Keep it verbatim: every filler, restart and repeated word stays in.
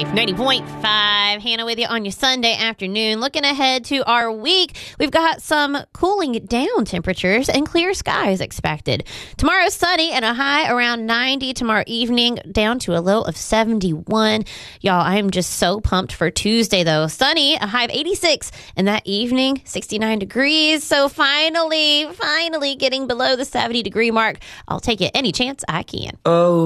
Life ninety point five. Hannah with you on your Sunday afternoon. Looking ahead to our week, we've got some cooling down temperatures and clear skies expected. Tomorrow, sunny and a high around ninety. Tomorrow evening, down to a low of seventy-one. Y'all, I am just so pumped for Tuesday, though. Sunny, a high of eighty-six. And that evening, sixty-nine degrees. So finally, finally getting below the seventy degree mark. I'll take it any chance I can. Oh.